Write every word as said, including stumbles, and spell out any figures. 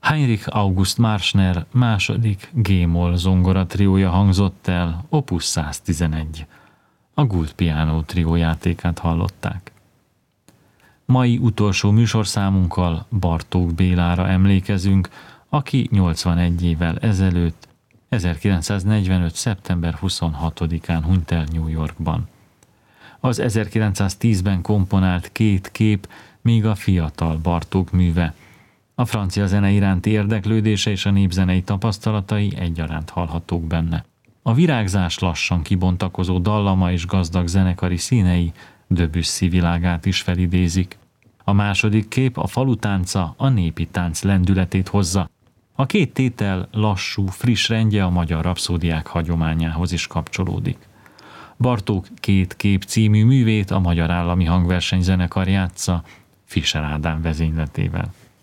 Heinrich August Marschner második G-moll zongora triója hangzott el, opus száztizenegy. A Gould Piano trió játékát hallották. Mai utolsó műsorszámunkkal Bartók Bélára emlékezünk, aki nyolcvanegy évvel ezelőtt, ezerkilencszáznegyvenöt. szeptember huszonhatodikán hunyt el New Yorkban. Az ezerkilencszáztízben komponált két kép még a fiatal Bartók műve. A francia zene iránti érdeklődése és a népzenei tapasztalatai egyaránt hallhatók benne. A virágzás lassan kibontakozó dallama és gazdag zenekari színei Debussy világát is felidézik. A második kép, a falutánca, a népi tánc lendületét hozza. A két tétel lassú, friss rendje a magyar rapszódiák hagyományához is kapcsolódik. Bartók Két kép című művét a Magyar Állami Hangversenyzenekar játsza Fischer Ádám vezényletével.